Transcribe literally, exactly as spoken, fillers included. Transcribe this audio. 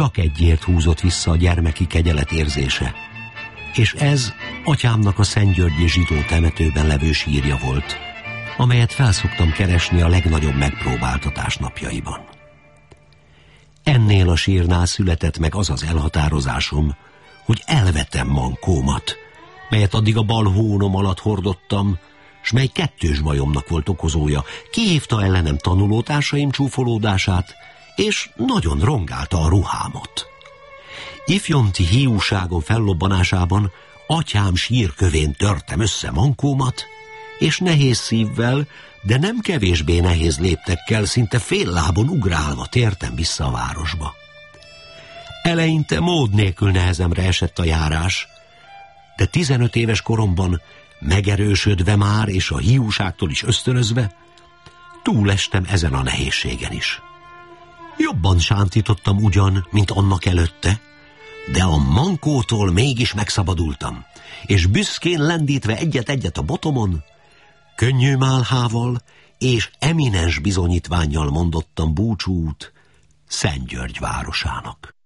csak egyért húzott vissza a gyermeki kegyelet érzése, és ez atyámnak a Szentgyörgyi zsidó temetőben levő sírja volt, amelyet felszoktam keresni a legnagyobb megpróbáltatás napjaiban. Ennél a sírnál született meg az az elhatározásom, hogy elvetem mankómat, melyet addig a bal hónom alatt hordottam, s mely kettős bajomnak volt okozója. Kihívta ellenem tanulótársaim csúfolódását, és nagyon rongálta a ruhámot. Ifjonti hiúságom fellobbanásában atyám sírkövén törtem össze mankómat, és nehéz szívvel, de nem kevésbé nehéz léptekkel, szinte fél lábon ugrálva tértem vissza a városba. Eleinte mód nélkül nehezemre esett a járás, de tizenöt éves koromban megerősödve már, és a hiúságtól is ösztönözve, túlestem ezen a nehézségen is. Jobban sántítottam ugyan, mint annak előtte, de a mankótól mégis megszabadultam, és büszkén lendítve egyet-egyet a botomon, könnyű málhával és eminens bizonyítvánnyal mondottam búcsút Szentgyörgy városának.